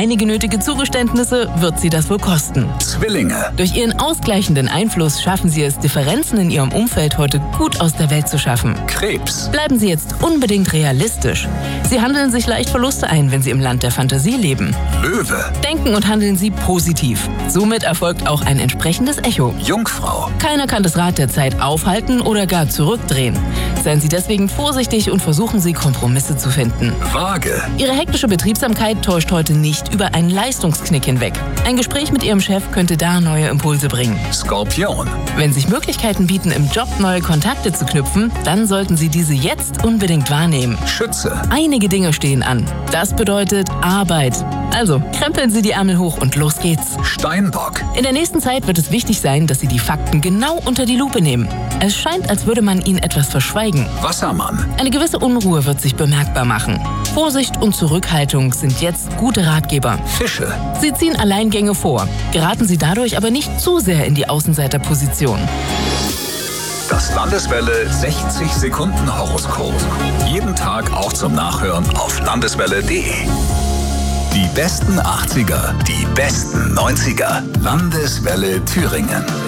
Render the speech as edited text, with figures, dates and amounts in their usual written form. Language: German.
einige nötige Zugeständnisse wird sie das wohl kosten. Zwillinge. Durch ihren ausgleichenden Einfluss schaffen sie es, Differenzen in ihrem Umfeld heute gut aus der Welt zu schaffen. Krebs. Bleiben Sie jetzt unbedingt realistisch. Sie handeln sich leicht Verluste ein, wenn Sie im Land der Fantasie leben. Löwe. Denken und handeln Sie positiv. Somit erfolgt auch ein entsprechendes Echo. Jungfrau. Keiner kann das Rad der Zeit aufhalten oder gar zurückdrehen. Seien Sie deswegen vorsichtig und versuchen Sie, Kompromisse zu finden. Waage. Ihre hektische Betriebsamkeit täuscht heute nicht über einen Leistungsknick hinweg. Ein Gespräch mit Ihrem Chef könnte da neue Impulse bringen. Skorpion. Wenn sich Möglichkeiten bieten, im Job neue Kontakte zu knüpfen, dann sollten Sie diese jetzt unbedingt wahrnehmen. Schütze. Einige Dinge stehen an. Das bedeutet Arbeit. Also, krempeln Sie die Ärmel hoch und los geht's. Steinbock. In der nächsten Zeit wird es wichtig sein, dass Sie die Fakten genau unter die Lupe nehmen. Es scheint, als würde man Ihnen etwas verschweigen. Wassermann. Eine gewisse Unruhe wird sich bemerkbar machen. Vorsicht und Zurückhaltung sind jetzt gute Ratgeber. Fische. Sie ziehen Alleingänge vor. Geraten Sie dadurch aber nicht zu sehr in die Außenseiterposition. Das Landeswelle 60 Sekunden Horoskop. Jeden Tag auch zum Nachhören auf landeswelle.de. Die besten 80er, die besten 90er. Landeswelle Thüringen.